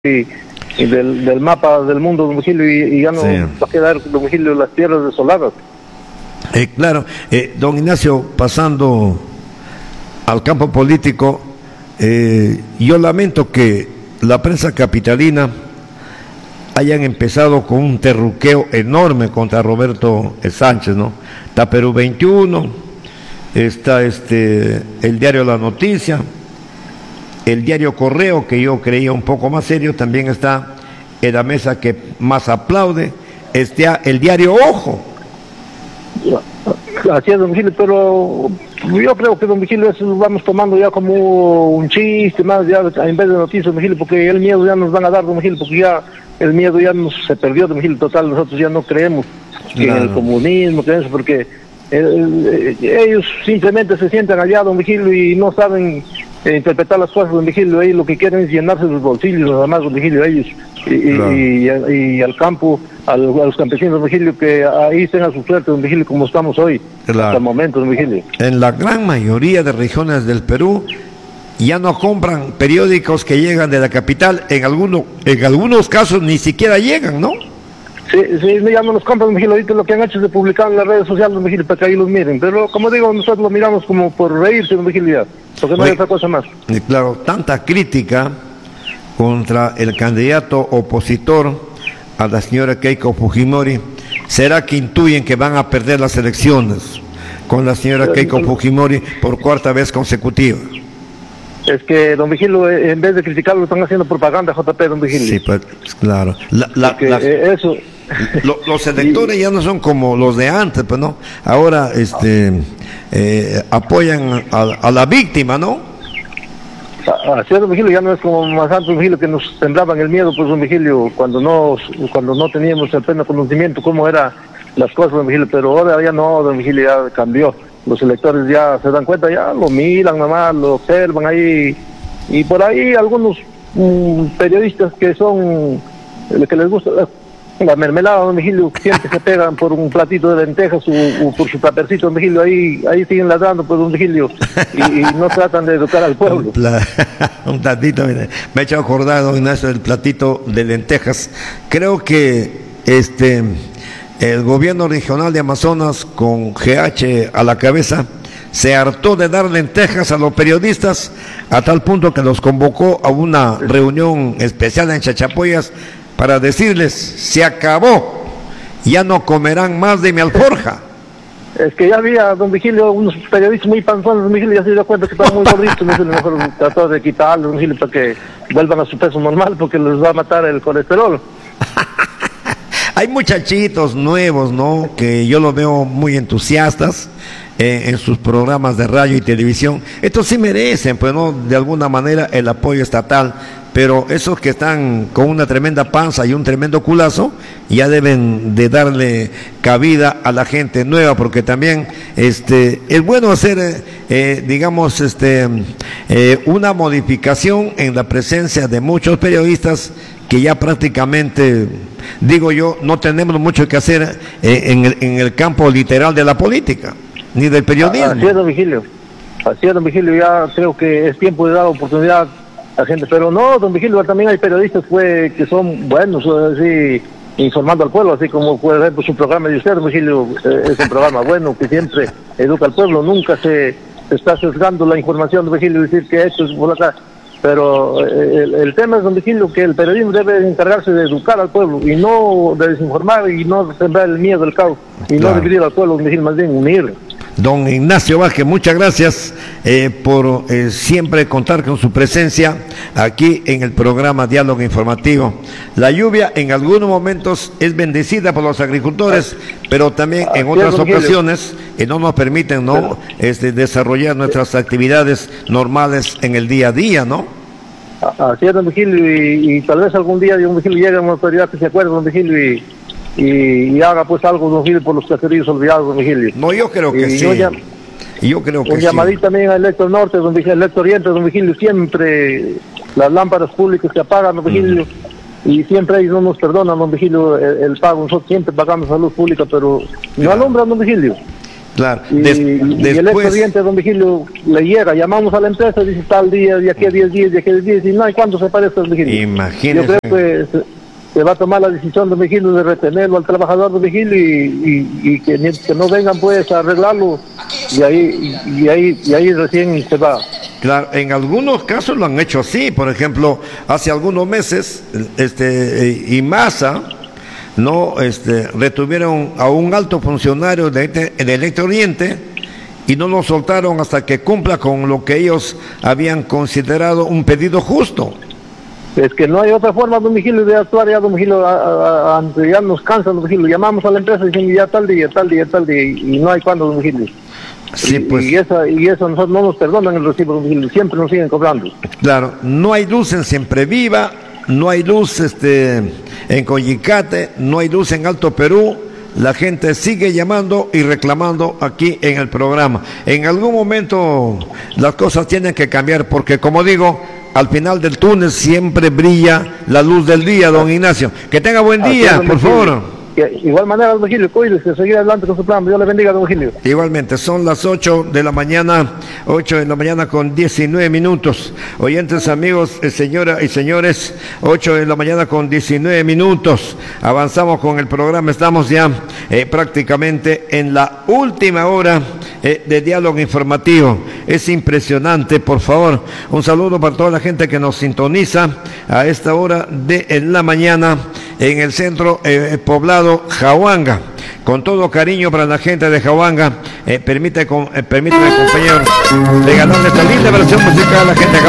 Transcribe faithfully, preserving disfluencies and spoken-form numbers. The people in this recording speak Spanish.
y, y del, del mapa del mundo, don Vigilio, y, y ya no sí. va a quedar, don Vigilio, las tierras desoladas. Eh, claro, eh, don Ignacio, pasando al campo político, eh, yo lamento que la prensa capitalina hayan empezado con un terruqueo enorme contra Roberto Sánchez, ¿no? Está Perú veintiuno, está este el diario La Noticia, el diario Correo, que yo creía un poco más serio, también está en la mesa que más aplaude, está el diario Ojo. Así es, don Vigilio, pero yo creo que don Vigilio eso lo vamos tomando ya como un chiste más, ya en vez de noticias, don Vigilio, porque el miedo ya nos van a dar, don Vigilio, porque ya el miedo ya nos se perdió, don Vigilio, total, nosotros ya no creemos claro. en el comunismo, que eso, porque el, el, ellos simplemente se sientan allá, don Vigilio, y no saben eh, interpretar las cosas, don Vigilio, ellos lo que quieren es llenarse los bolsillos, nada más, don Vigilio, ellos, y, claro. y, y, y al campo, al, a los campesinos, don Vigilio, que ahí tengan su suerte, don Vigilio, como estamos hoy, claro. hasta el momento, don Vigilio. En la gran mayoría de regiones del Perú, ya no compran periódicos que llegan de la capital, en algunos, en algunos casos ni siquiera llegan, ¿no? Sí, sí, ya no los compran, don Vigilio, ahorita lo que han hecho es de publicar en las redes sociales, don Vigilio, para que ahí los miren, pero como digo, nosotros lo miramos como por reírse, don Vigilio, porque no Oye, hay otra cosa más. Claro, tanta crítica contra el candidato opositor a la señora Keiko Fujimori, ¿será que intuyen que van a perder las elecciones con la señora Keiko Fujimori por cuarta vez consecutiva? Es que, don Vigilio, en vez de criticarlo, están haciendo propaganda, J P, don Vigilio. Sí, pues, claro. La, la, Porque, la, eh, eso... lo, los electores ya no son como los de antes, pues, ¿no? Ahora, este, eh, apoyan a, a la víctima, ¿no? Así es, don Vigilio, ya no es como más antes, don Vigilio, que nos sembraban el miedo, pues, don Vigilio, cuando no, cuando no teníamos el pleno conocimiento cómo eran las cosas, don Vigilio, pero ahora ya no, don Vigilio, ya cambió. Los electores ya se dan cuenta, ya lo miran nomás, lo observan ahí, y por ahí algunos um, periodistas que son, que les gusta la mermelada, don Vigilio, siempre se pegan por un platito de lentejas o, o por su tapercito, don Vigilio, ahí ahí siguen ladrando, pues, don Vigilio, y, y no tratan de educar al pueblo. Un, pla un platito, me ha hecho acordar, don Ignacio, del platito de lentejas. Creo que este... el gobierno regional de Amazonas, con G H a la cabeza, se hartó de dar lentejas a los periodistas a tal punto que los convocó a una reunión especial en Chachapoyas para decirles, se acabó, ya no comerán más de mi alforja. Es que ya había, don Vigilio, unos periodistas muy panzones, don Vigilio, ya se dio cuenta que estaban muy gorditos, mejor trató de quitarlos, don Vigilio, para que vuelvan a su peso normal, porque les va a matar el colesterol. Hay muchachitos nuevos, ¿no?, que yo los veo muy entusiastas eh, en sus programas de radio y televisión. Estos sí merecen, pues, ¿no?, de alguna manera el apoyo estatal, pero esos que están con una tremenda panza y un tremendo culazo, ya deben de darle cabida a la gente nueva, porque también este es bueno hacer, eh, digamos, este eh, una modificación en la presencia de muchos periodistas que ya prácticamente, digo yo, no tenemos mucho que hacer eh, en, el, en el campo literal de la política, ni del periodismo. Así es, don Vigilio, así es, don Vigilio, ya creo que es tiempo de dar oportunidad a la gente, pero no, don Vigilio, también hay periodistas pues, que son buenos, así, informando al pueblo, así como por ejemplo su programa de usted, don Vigilio, eh, es un programa bueno que siempre educa al pueblo, nunca se, se está sesgando la información, don Vigilio, decir que esto es por acá. Pero el, el tema es, don Vigilio, que el periodismo debe encargarse de educar al pueblo y no de desinformar y no sembrar el miedo, el caos y claro. no dividir al pueblo, don Vigilio, más bien unir. Don Ignacio Vázquez, muchas gracias eh, por eh, siempre contar con su presencia aquí en el programa Diálogo Informativo. La lluvia en algunos momentos es bendecida por los agricultores, pero también en otras ocasiones eh, no nos permiten no este, desarrollar nuestras actividades normales en el día a día, ¿no? Así es, don Vigilio, y, y tal vez algún día don Vigilio llegue a una autoridad que se acuerde, don Vigilio, y Y, y haga pues algo, don Vigilio, por los caseríos olvidados, don Vigilio. No, yo creo que y sí. Yo, llam yo creo que un sí. llamadito también al Electro Norte, don Vigilio, al Electro Oriente, don Vigilio, siempre las lámparas públicas que apagan, don Vigilio, mm. y siempre ellos no nos perdonan, don Vigilio, el, el pago. Nosotros siempre pagamos salud pública, pero claro. no alumbran, don Vigilio. Claro. Y, Des, y después... el expediente, don Vigilio, le llega, llamamos a la empresa, dice tal día, de aquí a diez días, de aquí a diez días, y no hay cuándo se parece, don Vigilio. Imagínese. Yo creo que se, se va a tomar la decisión, don Vigilio, de retenerlo al trabajador, don Vigilio, y, y, y que, que no vengan pues a arreglarlo, y ahí, y, y ahí, y ahí recién se va. Claro, en algunos casos lo han hecho así. Por ejemplo, hace algunos meses, este, IMASA, no, este, retuvieron a un alto funcionario de, de Electro Oriente y no lo soltaron hasta que cumpla con lo que ellos habían considerado un pedido justo. Es que no hay otra forma, don Vigilio, de actuar. Ya, don Vigilio, a, a, a, ya nos cansa, don Vigilio. Llamamos a la empresa y dicen ya tal día, tal día, tal día, y no hay cuándo, don Vigilio. Sí, pues. Y, y, esa, y eso nosotros no nos perdonan el recibo, don Vigilio, siempre nos siguen cobrando. Claro, no hay luz en Siempre Viva, no hay luz este, en Collicate, no hay luz en Alto Perú. La gente sigue llamando y reclamando aquí en el programa. En algún momento las cosas tienen que cambiar porque, como digo, al final del túnel siempre brilla la luz del día, don Ignacio. Que tenga buen día, por favor. Que, igual manera, don Vigilio, cuídese, seguir adelante con su plan. Dios le bendiga, don Vigilio. Igualmente, son las ocho de la mañana, ocho de la mañana con diecinueve minutos. Oyentes, amigos, eh, señoras y señores, ocho de la mañana con diecinueve minutos. Avanzamos con el programa, estamos ya eh, prácticamente en la última hora eh, de diálogo informativo. Es impresionante, por favor. Un saludo para toda la gente que nos sintoniza a esta hora de en la mañana en el centro eh, poblado Jahuanga. Con todo cariño para la gente de Jahuanga, eh, permite, con, eh, permítame, compañero, regalarle esta linda versión musical a la gente de Jahuanga.